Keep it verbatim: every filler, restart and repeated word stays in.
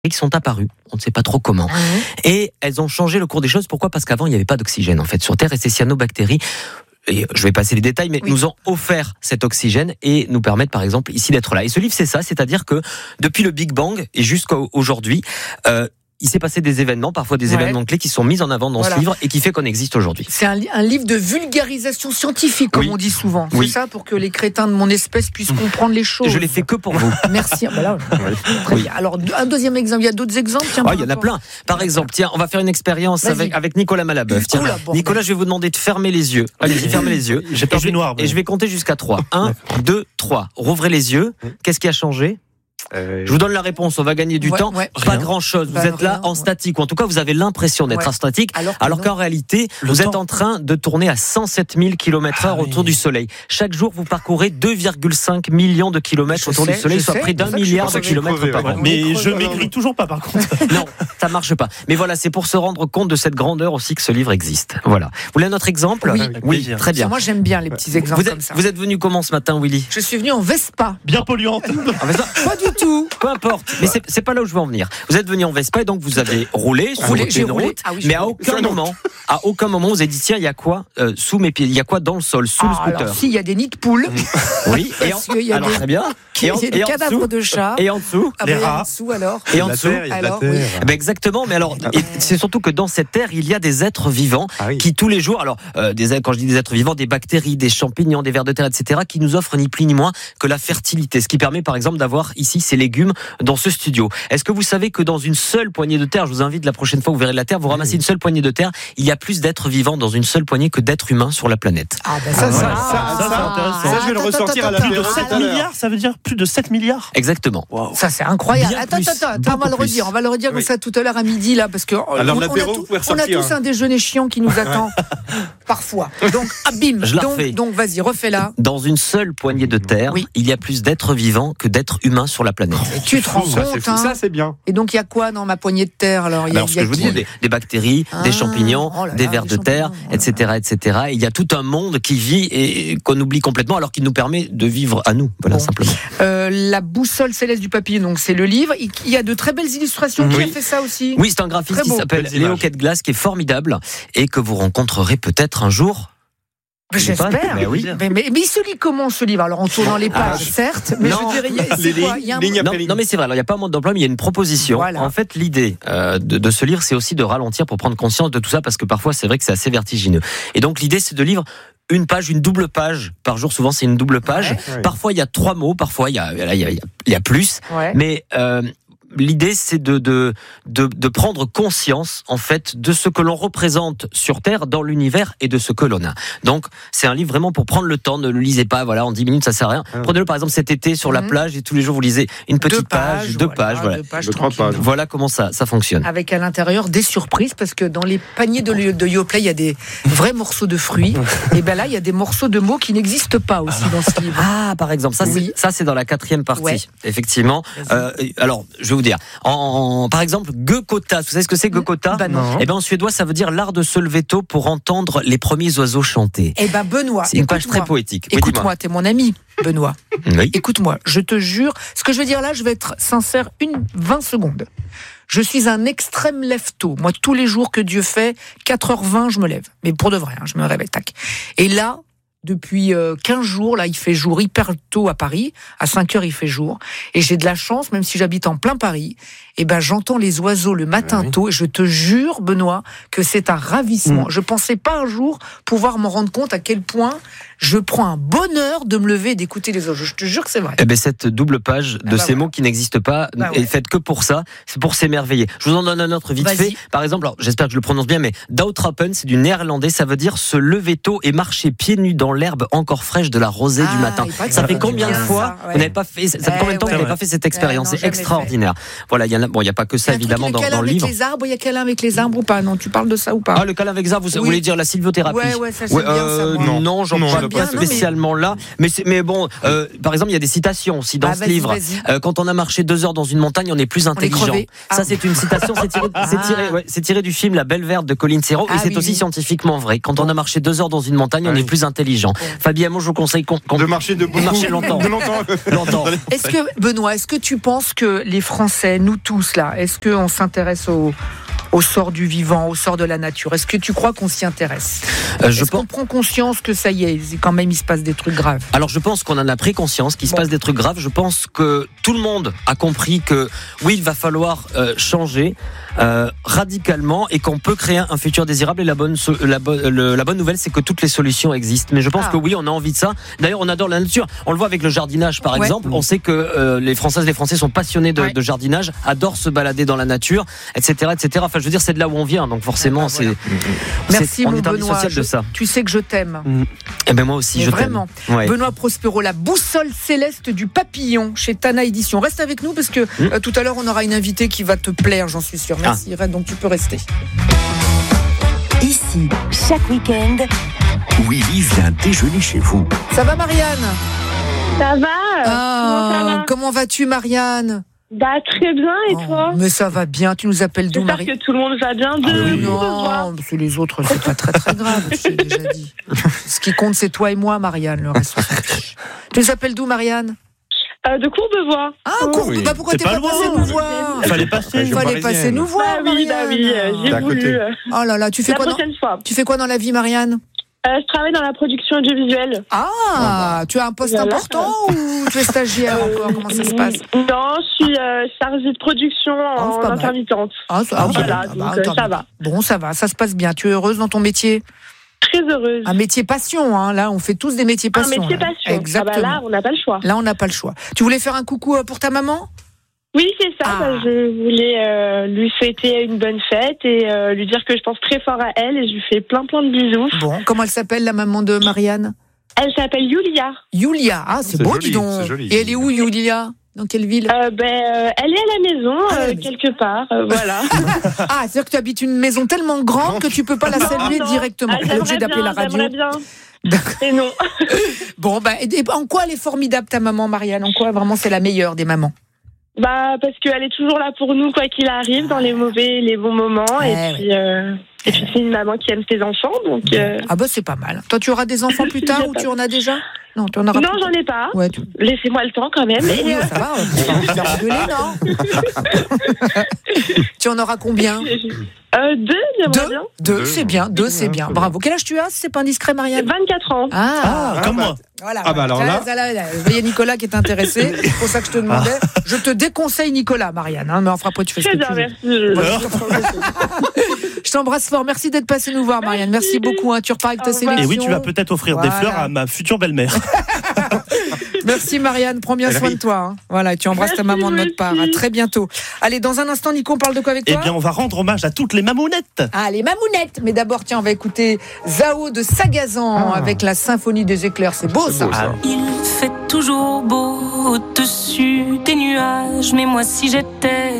qui sont apparues, on ne sait pas trop comment, mmh. et elles ont changé le cours des choses. Pourquoi ? Parce qu'avant il n'y avait pas d'oxygène en fait sur Terre, et ces cyanobactéries, et je vais passer les détails, mais oui. nous ont offert cet oxygène et nous permettent par exemple ici d'être là. Et ce livre c'est ça, c'est-à-dire que depuis le Big Bang et jusqu'à aujourd'hui, euh, il s'est passé des événements, parfois des ouais. événements clés qui sont mis en avant dans voilà. ce livre et qui fait qu'on existe aujourd'hui. C'est un, un livre de vulgarisation scientifique, comme oui. on dit souvent. Oui. C'est ça, pour que les crétins de mon espèce puissent comprendre les choses. Je l'ai fait que pour vous. Merci. Ben là, très oui. bien. Alors, un deuxième exemple. Il y a d'autres exemples. Tiens, oh, il y en a plein. Par exemple, tiens, on va faire une expérience avec, avec Nicolas Malabeuf. Tiens, Oula, bon, Nicolas, ben. je vais vous demander de fermer les yeux. Allez-y, fermez les yeux. J'ai peur du noir. Et je vais compter jusqu'à trois. un, deux, trois. Rouvrez les yeux. Qu'est-ce qui a changé ? Euh... Je vous donne la réponse, on va gagner du ouais, temps. Ouais. Pas grand chose. Vous bah, êtes là rien, en statique, ou en tout cas vous avez l'impression d'être ouais. en statique, alors, alors qu'en réalité, vous temps. êtes en train de tourner à cent sept mille kilomètres heure ah, autour oui. du Soleil. Chaque jour, vous parcourez deux virgule cinq millions de kilomètres je autour sais, du Soleil, soit sais, près d'un milliard de kilomètres crevé, par an. Mais je maigris toujours pas, par contre. Non, ça marche pas. Mais voilà, c'est pour se rendre compte de cette grandeur aussi que ce livre existe. Voilà. Vous voulez un autre exemple ? Oui, oui très bien. Moi, j'aime bien les petits exemples vous êtes, comme ça. Vous êtes venu comment ce matin, Willy ? Je suis venu en Vespa. Bien polluante. Pas du tout. Peu importe. Mais c'est, c'est pas là où je veux en venir. Vous êtes venu en Vespa et donc vous avez roulé sur roulé, une route, ah oui, mais à aucun moment, à aucun moment vous avez dit tiens il y a quoi euh, sous mes pieds, il y a quoi dans le sol sous ah, le scooter. Alors si il y a des nids de poules. Oui. Et en, il y a alors des, très bien. Et en, il y a des cadavres dessous, de chats. Et en dessous, ah, les ben, rats. En dessous alors. Et en dessous, alors. Oui. Ben exactement. Mais alors, et c'est surtout que dans cette terre il y a des êtres vivants ah, oui. qui tous les jours, alors euh, des quand je dis des êtres vivants, des bactéries, des champignons, des vers de terre, et cetera, qui nous offrent ni plus ni moins que la fertilité. Ce qui permet par exemple d'avoir ici ces légumes dans ce studio. Est-ce que vous savez que dans une seule poignée de terre, je vous invite la prochaine fois où vous verrez la terre, vous ramassez une seule poignée de terre, il y a plus d'êtres vivants dans une seule poignée que d'êtres humains sur la planète. Ah ben ça, ah, ça, ça, ça, ça, c'est intéressant. Ça, je vais le ressortir à la plus de sept milliards, ça veut dire plus de sept milliards. Exactement. Wow. Ça c'est incroyable. Bien attends, plus, attends, attends, on va le redire, on va le redire comme oui. ça tout à l'heure à midi là, parce que alors, on, on, a, tout, on a tous un déjeuner chiant qui nous attend parfois. Donc ah, bim. Je la donc, refais. donc vas-y, refais-la. Dans une seule poignée de terre, oui. il y a plus d'êtres vivants que d'êtres humains sur la planète. Et tu te rends ça, compte c'est hein. Ça c'est bien. Et donc il y a quoi dans ma poignée de terre alors il y a, alors, ce que je vous dis, des, des bactéries, ah, des champignons, oh là là, des vers de terre, et cetera, et cetera. Et il y a tout un monde qui vit et qu'on oublie complètement, alors qu'il nous permet de vivre à nous. Voilà, bon. simplement. Euh, la boussole céleste du papillon, donc c'est le livre. Il y a de très belles illustrations. Oui. Qui a fait ça aussi ? Oui, c'est un graphiste qui s'appelle Léo Quetglas, qui est formidable et que vous rencontrerez peut-être un jour. J'espère. Mais, oui. mais, mais, mais il se lit comment ce livre ? Alors en tournant les pages, ah, certes, mais non, je dirais, c'est quoi ? Il y a un... non, non, mais c'est vrai. Alors il n'y a pas un mode d'emploi, mais il y a une proposition. Voilà. En fait, l'idée euh, de, de ce livre, c'est aussi de ralentir pour prendre conscience de tout ça, parce que parfois, c'est vrai que c'est assez vertigineux. Et donc l'idée, c'est de lire une page, une double page par jour. Souvent, c'est une double page. Ouais. Parfois, il y a trois mots. Parfois, il y a, il y a, il y a plus. Ouais. Mais euh, l'idée, c'est de, de, de, de prendre conscience, en fait, de ce que l'on représente sur Terre, dans l'univers, et de ce que l'on a. Donc, c'est un livre vraiment pour prendre le temps. Ne le lisez pas, voilà, en dix minutes, ça sert à rien. Ah. Prenez-le, par exemple, cet été, sur mmh. la plage, et tous les jours, vous lisez une petite deux page, pages, deux voilà, pages, voilà. Deux pages, deux, trois pages. Voilà comment ça, ça fonctionne. Avec à l'intérieur des surprises, parce que dans les paniers de, de Yoplait, il y a des vrais morceaux de fruits. Et bien là, il y a des morceaux de mots qui n'existent pas aussi dans ce livre. Ah, par exemple, ça, oui. c'est, ça, c'est dans la quatrième partie. Ouais. Effectivement. Euh, alors, je vais vous dire. En, en, par exemple, Gökota. Vous savez ce que c'est, Gökota ? Bah non. Eh ben, en suédois, ça veut dire l'art de se lever tôt pour entendre les premiers oiseaux chanter. Eh ben, Benoît. C'est une page très poétique. Écoute-moi, t'es mon ami, Benoît. Oui. Écoute-moi, je te jure. Ce que je veux dire là, je vais être sincère une vingt secondes. Je suis un extrême lève-tôt. Moi, tous les jours que Dieu fait, quatre heures vingt, je me lève. Mais pour de vrai, hein, je me réveille, tac. Et là, depuis quinze jours, là, il fait jour hyper tôt à Paris. À cinq heures, il fait jour. Et j'ai de la chance, même si j'habite en plein Paris, eh ben, j'entends les oiseaux le matin oui. tôt. Et je te jure, Benoît, que c'est un ravissement. Mmh. Je pensais pas un jour pouvoir m'en rendre compte à quel point je prends un bonheur de me lever et d'écouter les oiseaux. Je te jure que c'est vrai. Eh ben, cette double page de ah bah ces voilà. mots qui n'existent pas bah ouais. est faite que pour ça. C'est pour s'émerveiller. Je vous en donne un autre vite Vas-y. fait. Par exemple, alors, j'espère que je le prononce bien, mais Dautrappen, c'est du néerlandais. Ça veut dire se lever tôt et marcher pieds nus dans l'herbe encore fraîche de la rosée ah, du matin. Ça fait combien de fois ça, ouais. vous n'avez pas fait, ça fait combien de temps ouais, que vous n'avez pas fait cette expérience euh, non, C'est extraordinaire. Fait. Voilà, il y a, bon, il y a pas que ça évidemment dans, dans le livre. Il y a avec les arbres, il y a câlin avec les arbres ou pas ? Non, tu parles de ça ou pas ? Ah, le câlin avec les arbres, vous oui. voulez dire la sylviothérapie ? Ouais, ouais, ça c'est ouais, euh, bien ça. Non, non, j'en parle pas spécialement là. Mais c'est, mais bon, euh, par exemple, il y a des citations aussi dans ah, ce vas-y, livre. Vas-y. Euh, quand on a marché deux heures dans une montagne, on est plus intelligent. Ah. Ça, c'est une citation. C'est tiré, ah. c'est tiré, ouais, c'est tiré du film La Belle Verte de Colin Serrault, ah, et c'est oui, aussi oui. scientifiquement vrai. Quand bon. on a marché deux heures dans une montagne, on ah, est oui. plus intelligent. Bon. Fabien, moi, je vous conseille qu'on, qu'on de marcher de marcher longtemps. longtemps. longtemps. Est-ce que Benoît, est-ce que tu penses que les Français, nous tous tous là, est-ce qu'on s'intéresse au, au sort du vivant, au sort de la nature? Est-ce que tu crois qu'on s'y intéresse? euh, Est-ce je qu'on pense... prend conscience que ça y est, quand même il se passe des trucs graves? Alors je pense qu'on en a pris conscience qu'il se bon. passe des trucs graves. Je pense que tout le monde a compris que oui, il va falloir euh, changer euh, radicalement et qu'on peut créer un futur désirable. Et la bonne, la, bonne, le, la bonne nouvelle, c'est que toutes les solutions existent. Mais je pense ah. que oui, on a envie de ça. D'ailleurs, on adore la nature. On le voit avec le jardinage, par ouais. exemple. On sait que euh, les Françaises, les Français sont passionnés de, ouais. de jardinage, adorent se balader dans la nature, et cetera, et cetera. Enfin, je veux dire, c'est de là où on vient. Donc forcément, ah, voilà. c'est. Merci, c'est, on mon est Benoît. Je, de ça. Tu sais que je t'aime. Mmh. Eh ben moi aussi, Mais je vraiment. t'aime. Ouais. Benoît Prospero, la boussole céleste du papillon chez Tana Édition. Reste avec nous parce que mmh. euh, tout à l'heure, on aura une invitée qui va te plaire, j'en suis sûre. Merci, ah. donc tu peux rester. Ici, chaque week-end, Willy vient déjeuner chez vous. Ça va, Marianne? Ça va. Ah, comment, ça va comment vas-tu, Marianne? Bah très bien, et oh, toi? Mais ça va bien, tu nous appelles d'où, Marie? J'espère que tout le monde va bien. De... Ah, oui, non, parce que les autres, c'est pas très très grave, je t'ai déjà dit. Ce qui compte, c'est toi et moi, Marianne, le reste. Tu nous appelles d'où, Marianne? Euh, de Courbevoie. Ah, oh, Courbevoie, oui. bah, pourquoi t'es pas, pas passé nous voir? Il fallait passer, Il fallait passer nous voir, bah, oui, bah oui, euh, j'ai voulu. Euh, oh là là, tu fais la quoi prochaine dans... fois. Tu fais quoi dans la vie, Marianne? Euh, je travaille dans la production audiovisuelle. Ah, ah, tu as un poste voilà. important ou tu es stagiaire euh, encore? Comment ça se passe? Non, je suis euh, chargée de production ah, en intermittente. Ah, ça, ah, voilà, ah, donc bah, euh, ça va. Bon, ça va, ça se passe bien. Tu es heureuse dans ton métier? Très heureuse. Un métier passion, hein. Là, on fait tous des métiers passion. Un métier là. passion. Exactement. Ah bah là, on n'a pas le choix. Là, on n'a pas le choix. Tu voulais faire un coucou pour ta maman? Oui, c'est ça. Ah. Bah, je voulais euh, lui souhaiter une bonne fête et euh, lui dire que je pense très fort à elle et je lui fais plein plein de bisous. Bon, comment elle s'appelle, la maman de Marianne? Elle s'appelle Yulia. Yulia, ah c'est, c'est beau, joli, dis donc. Joli, et elle est où, Yulia? Dans quelle ville? euh, ben, euh, Elle est à la maison, ah, euh, quelque part. Euh, voilà. Ah, c'est-à-dire que tu habites une maison tellement grande que tu peux pas la saluer non, non. directement. Ah, elle est obligée d'appeler la radio. J'aimerais bien. Et non. Bon, bah, et en quoi elle est formidable, ta maman, Marianne? En quoi vraiment c'est la meilleure des mamans? Bah, parce qu'elle est toujours là pour nous, quoi qu'il arrive, dans les mauvais et les bons moments. Ouais, et puis, ouais. euh, et puis c'est une maman qui aime ses enfants, donc. Euh... Ah bah c'est pas mal. Toi, tu auras des enfants plus tard ou tu en as déjà? Non, tu en auras. Non, j'en ai pas. Ouais, tu... Laissez-moi le temps quand même. Oui, et euh... ça va. On va engueuler, non? Tu en auras combien? Euh, deux, j'aimerais deux, bien. Deux, deux c'est bien, deux, c'est bien. Bravo. Quel âge tu as, si c'est pas indiscret, Marianne? vingt-quatre ans. Ah, ah comme moi. Voilà. Ah bah alors là. Vous voyez Nicolas qui est intéressé. C'est pour ça que je te demandais. Ah. Je te déconseille Nicolas, Marianne. Hein, mais enfin, après, tu fais Très ce que bien, tu veux. Merci. Je t'embrasse fort. Merci d'être passé nous voir, Marianne. Merci, Merci beaucoup. Hein. Tu repars avec ta sélection. Et oui, tu vas peut-être offrir voilà. des fleurs à ma future belle-mère. Merci, Marianne. Prends bien soin de toi. Hein. Voilà, tu embrasses ta maman de notre part. À très bientôt. Allez, dans un instant, Nico, on parle de quoi avec toi? Eh bien, on va rendre hommage à toutes les mamounettes. Ah, les mamounettes. Mais d'abord, tiens, on va écouter Zao de Sagazan ah. avec la symphonie des éclairs. C'est beau, c'est ça. Beau, ça. Il fait toujours beau au-dessus des nuages, mais moi, si j'étais